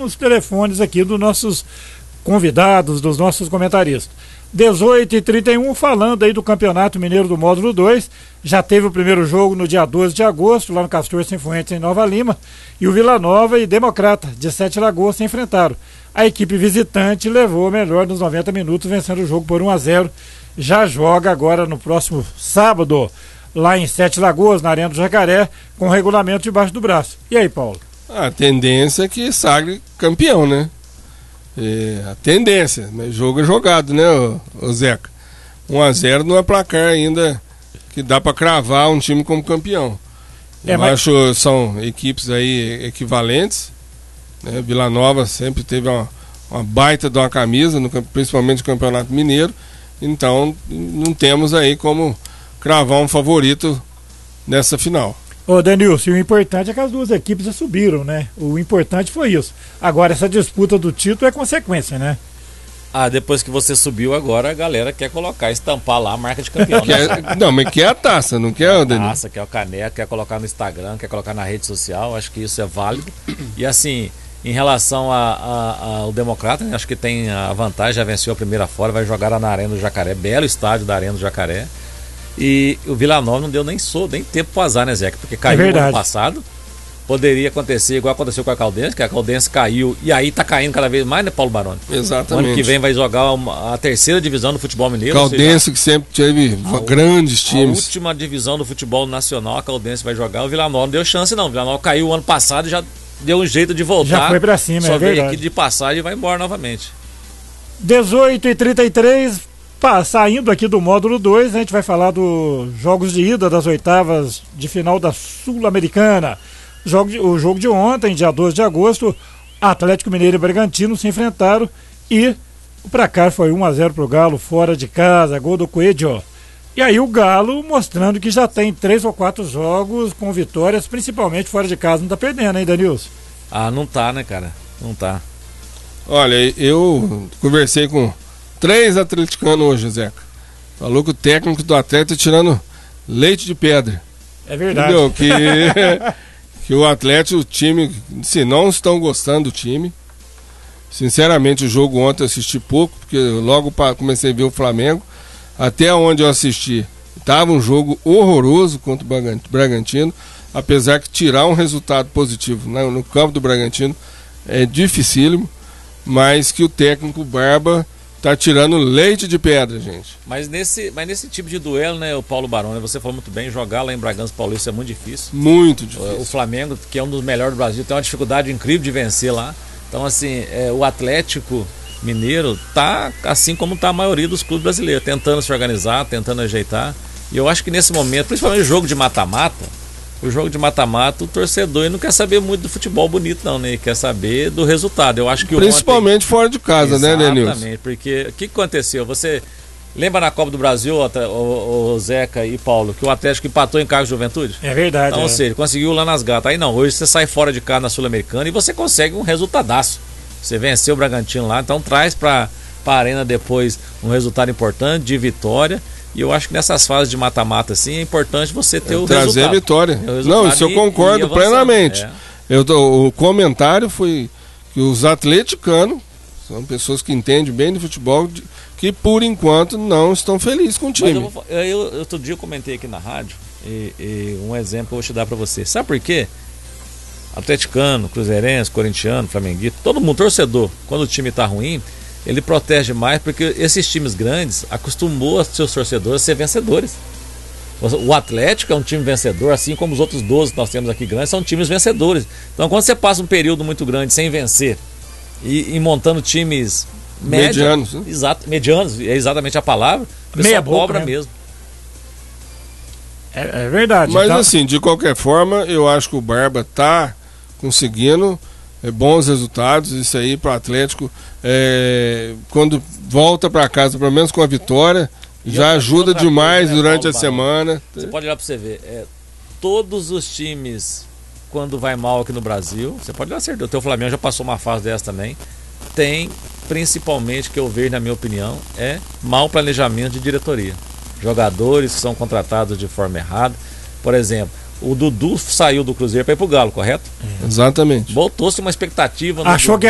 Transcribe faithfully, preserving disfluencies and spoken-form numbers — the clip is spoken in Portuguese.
nos telefones aqui dos nossos convidados, dos nossos comentaristas. dezoito e trinta e um, falando aí do Campeonato Mineiro do Módulo dois, já teve o primeiro jogo no dia doze de agosto, lá no Castor Cifuentes, em Nova Lima, e o Vila Nova e Democrata, de Sete Lagoas, se enfrentaram. A equipe visitante levou o melhor nos noventa minutos, vencendo o jogo por um a zero. Já joga agora no próximo sábado, lá em Sete Lagoas, na Arena do Jacaré, com o regulamento debaixo do braço. E aí, Paulo? A tendência é que sagre campeão, né? É, a tendência, mas jogo é jogado, né, ô, ô Zeca? um a zero não é placar ainda que dá para cravar um time como campeão. É, Eu mas... acho que são equipes aí equivalentes, né? Vila Nova sempre teve uma, uma baita de uma camisa, no, principalmente no Campeonato Mineiro, então não temos aí como cravar um favorito nessa final. Ô Denilson, o importante é que as duas equipes já subiram, né? O importante foi isso. Agora, essa disputa do título é consequência, né? Ah, depois que você subiu agora, a galera quer colocar, estampar lá a marca de campeão. Quer, né? Não, mas quer a taça, não quer, a Denilson? taça, quer o caneco, quer colocar no Instagram, quer colocar na rede social, acho que isso é válido. E assim, em relação a, a, ao Democrata, né, acho que tem a vantagem, já venceu a primeira fora, vai jogar lá na Arena do Jacaré, belo estádio da Arena do Jacaré. E o Vila Nova não deu nem, so, nem tempo para azar, né, Zeca? Porque caiu é no ano passado. Poderia acontecer igual aconteceu com a Caldense, que a Caldense caiu e aí tá caindo cada vez mais, né, Paulo Baroni? Exatamente. O ano que vem vai jogar uma, a terceira divisão do futebol mineiro. Caldense, seja, que sempre teve a, grandes times. A última divisão do futebol nacional, a Caldense vai jogar. O Vila Nova não deu chance, não. O Vila Nova caiu o ano passado e já deu um jeito de voltar. Já foi pra cima, só é veio verdade. aqui de passagem e vai embora novamente. dezoito e trinta e três. Pá, saindo aqui do módulo dois, a gente vai falar dos jogos de ida das oitavas de final da Sul-Americana. Jogo de, o jogo de ontem, dia doze de agosto, Atlético Mineiro e Bragantino se enfrentaram e o placar foi um a zero pro Galo, fora de casa, gol do Coelho. E aí o Galo mostrando que já tem três ou quatro jogos com vitórias, principalmente fora de casa. Não tá perdendo, hein, Danilson? Ah, não tá, né, cara? Não tá. Olha, eu conversei com três atleticanos hoje, Zeca. Falou que o técnico do Atlético tá tirando leite de pedra. É verdade. Entendeu? Que, que o Atlético, o time, se não estão gostando do time. Sinceramente, o jogo ontem eu assisti pouco, porque logo pra, comecei a ver o Flamengo. Até onde eu assisti, estava um jogo horroroso contra o Bragantino. Apesar que tirar um resultado positivo no, no campo do Bragantino é dificílimo. Mas que o técnico Barba tá tirando leite de pedra, gente. Mas nesse, mas nesse tipo de duelo, né, o Paulo Baroni, você falou muito bem, jogar lá em Bragança Paulista é muito difícil. Muito difícil. O, o Flamengo, que é um dos melhores do Brasil, tem uma dificuldade incrível de vencer lá. Então, assim, é, o Atlético Mineiro tá assim como tá a maioria dos clubes brasileiros, tentando se organizar, tentando ajeitar. E eu acho que nesse momento, principalmente o jogo de mata-mata, o jogo de mata-mata, o torcedor não quer saber muito do futebol bonito, não, né? Ele quer saber do resultado. Eu acho que principalmente ontem... fora de casa, exatamente, né, Denilson? Exatamente, porque o que aconteceu? Você lembra na Copa do Brasil, o, o Zeca e Paulo, que o Atlético empatou em Carlos Juventude? É verdade. Então, é. Ou seja, conseguiu lá nas gatas. Aí não, hoje você sai fora de casa na Sul-Americana e você consegue um resultadaço. Você venceu o Bragantino lá, então traz para a Arena depois um resultado importante de vitória. E eu acho que nessas fases de mata-mata assim é importante você ter é, o trazer resultado. a vitória. O não, isso eu concordo plenamente. É. Eu tô, o comentário foi que os atleticanos são pessoas que entendem bem de futebol, de, que por enquanto não estão felizes com o time. Mas eu, vou, eu, eu, outro dia eu comentei aqui na rádio e, e um exemplo que eu vou te dar para você. Sabe por quê? Atleticano, cruzeirense, corintiano, flamenguista, todo mundo torcedor, quando o time tá ruim, ele protege mais porque esses times grandes acostumou os seus torcedores a ser vencedores. O Atlético é um time vencedor, assim como os outros doze que nós temos aqui grandes são times vencedores. Então quando você passa um período muito grande sem vencer e, e montando times média, medianos, né? Exato, medianos, é exatamente a palavra, a meia cobra boca, né? mesmo. É, é verdade. Mas então... assim, de qualquer forma, eu acho que o Barba tá conseguindo é, bons resultados. Isso aí para o Atlético, é, quando volta para casa, pelo menos com a vitória, e já ajuda demais coisa, né, durante Paulo a semana. Você pode olhar para você ver, é, todos os times, quando vai mal aqui no Brasil, você pode olhar certo, o teu Flamengo já passou uma fase dessa também, tem principalmente, que eu vejo na minha opinião, é mau planejamento de diretoria. Jogadores que são contratados de forma errada. Por exemplo, o Dudu saiu do Cruzeiro para ir pro Galo, correto? Exatamente. Voltou-se uma expectativa. No Achou que